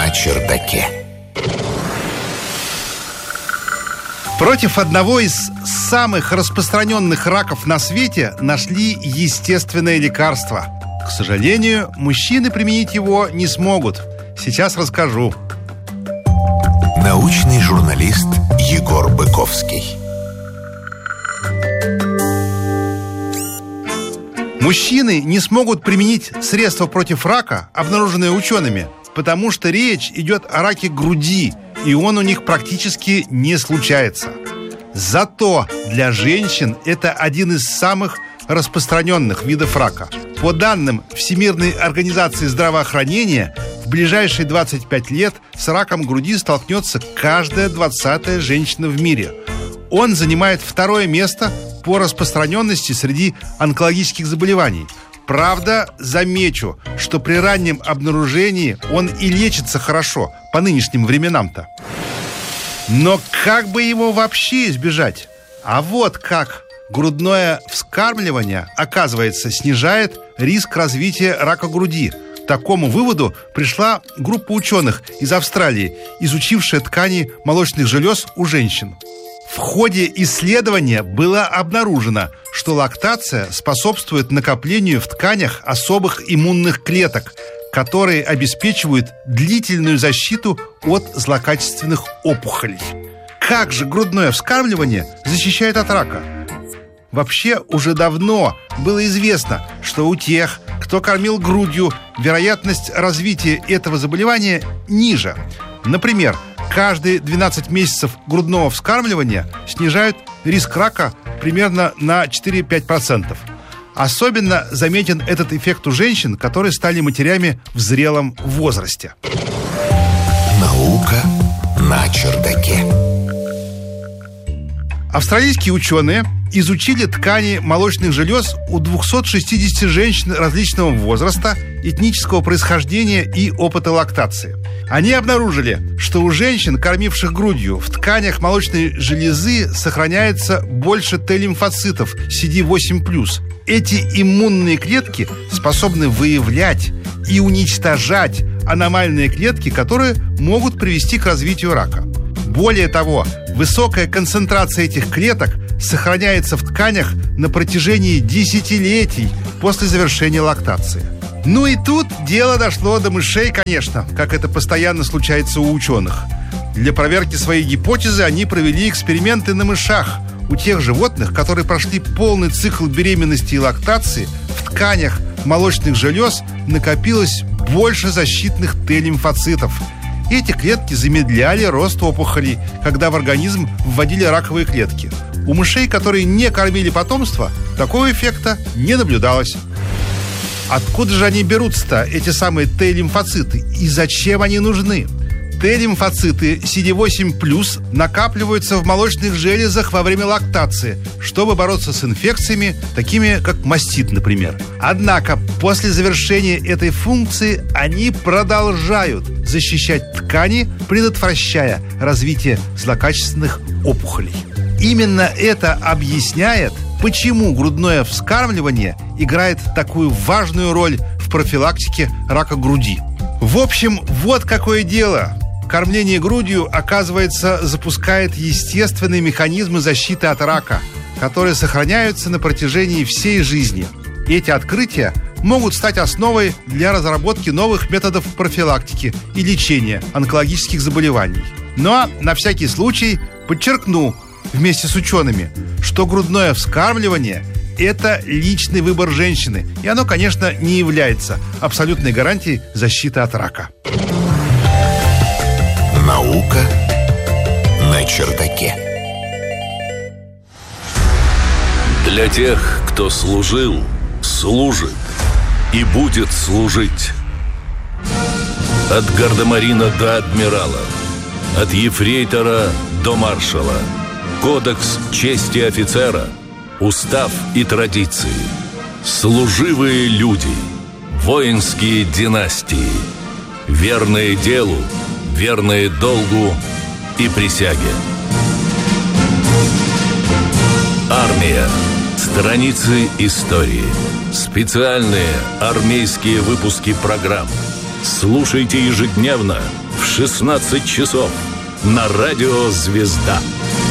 на чердаке. Против одного из самых распространенных раков на свете нашли естественное лекарство. К сожалению, мужчины применить его не смогут. Сейчас расскажу. Научный журналист Егор Быковский. Мужчины не смогут применить средства против рака, обнаруженные учеными, потому что речь идет о раке груди, и он у них практически не случается. Зато для женщин это один из самых распространенных видов рака. По данным Всемирной организации здравоохранения, в ближайшие 25 лет с раком груди столкнется каждая 20-я женщина в мире. Он занимает второе место по распространенности среди онкологических заболеваний. Правда, замечу, что при раннем обнаружении он и лечится хорошо, по нынешним временам-то. Но как бы его вообще избежать? А вот как. Грудное вскармливание, оказывается, снижает риск развития рака груди. К такому выводу пришла группа ученых из Австралии, изучившая ткани молочных желез у женщин. В ходе исследования было обнаружено, что лактация способствует накоплению в тканях особых иммунных клеток, которые обеспечивают длительную защиту от злокачественных опухолей. Как же грудное вскармливание защищает от рака? Вообще уже давно было известно, что у тех, кто кормил грудью, вероятность развития этого заболевания ниже. Например, каждые 12 месяцев грудного вскармливания снижают риск рака примерно на 4-5%. Особенно заметен этот эффект у женщин, которые стали матерями в зрелом возрасте. Наука на чердаке. Австралийские ученые изучили ткани молочных желез у 260 женщин различного возраста, этнического происхождения и опыта лактации. Они обнаружили, что у женщин, кормивших грудью, в тканях молочной железы сохраняется больше Т-лимфоцитов CD8+. Эти иммунные клетки способны выявлять и уничтожать аномальные клетки, которые могут привести к развитию рака. Более того, высокая концентрация этих клеток сохраняется в тканях на протяжении десятилетий после завершения лактации. Ну и тут дело дошло до мышей, конечно, как это постоянно случается у ученых. Для проверки своей гипотезы они провели эксперименты на мышах. У тех животных, которые прошли полный цикл беременности и лактации, в тканях молочных желез накопилось больше защитных Т-лимфоцитов. Эти клетки замедляли рост опухолей, когда в организм вводили раковые клетки. У мышей, которые не кормили потомство, такого эффекта не наблюдалось. Откуда же они берутся-то, эти самые Т-лимфоциты, и зачем они нужны? Т-лимфоциты CD8+, накапливаются в молочных железах во время лактации, чтобы бороться с инфекциями, такими как мастит, например. Однако после завершения этой функции они продолжают защищать ткани, предотвращая развитие злокачественных опухолей. Именно это объясняет, почему грудное вскармливание играет такую важную роль в профилактике рака груди. В общем, вот какое дело. Кормление грудью, оказывается, запускает естественные механизмы защиты от рака, которые сохраняются на протяжении всей жизни. Эти открытия могут стать основой для разработки новых методов профилактики и лечения онкологических заболеваний. Но на всякий случай подчеркну вместе с учеными, что грудное вскармливание – это личный выбор женщины, и оно, конечно, не является абсолютной гарантией защиты от рака. Наука на чердаке. Для тех, кто служил, служит и будет служить. От гардемарина до адмирала, от ефрейтора до маршала. Кодекс чести офицера, устав и традиции. Служивые люди, воинские династии, верные делу, верные долгу и присяге. Армия. Страницы истории. Специальные армейские выпуски программ. Слушайте ежедневно в 16 часов на радио «Звезда».